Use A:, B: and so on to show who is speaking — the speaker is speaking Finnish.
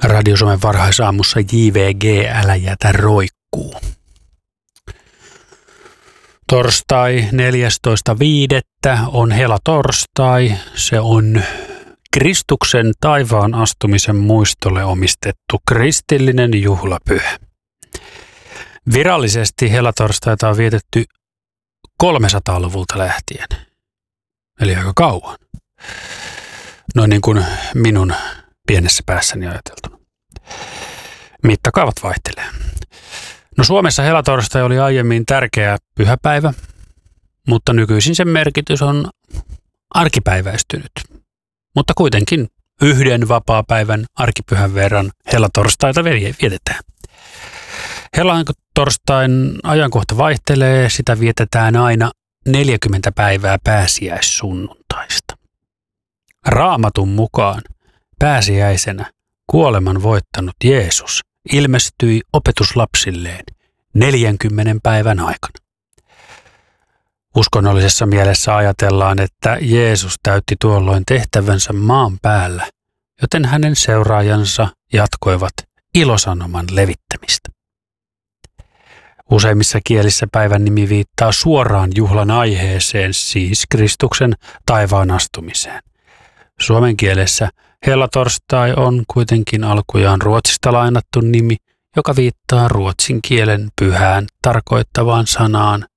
A: Radio Suomen varhaisaamussa JVG, älä jätä roikkuu. Torstai 14.5. on helatorstai. Se on Kristuksen taivaan astumisen muistolle omistettu kristillinen juhlapyhä. Virallisesti helatorstaita on vietetty 300-luvulta lähtien, eli aika kauan. Noin niin kuin minun pienessä päässäni ajateltuna. Mittakaavat vaihtelee. No Suomessa helatorstai oli aiemmin tärkeä pyhäpäivä, mutta nykyisin sen merkitys on arkipäiväistynyt. Mutta kuitenkin yhden vapaapäivän arkipyhän verran helatorstaita vietetään. Helatorstain ajankohta vaihtelee, sitä vietetään aina 40 päivää pääsiäissunnuntaista. Raamatun mukaan pääsiäisenä kuoleman voittanut Jeesus ilmestyi opetuslapsilleen 40 päivän aikana. Uskonnollisessa mielessä ajatellaan, että Jeesus täytti tuolloin tehtävänsä maan päällä, joten hänen seuraajansa jatkoivat ilosanoman levittämistä. Useimmissa kielissä päivän nimi viittaa suoraan juhlan aiheeseen, siis Kristuksen taivaan astumiseen. Suomen kielessä helatorstai on kuitenkin alkujaan ruotsista lainattu nimi, joka viittaa ruotsin kielen pyhään tarkoittavaan sanaan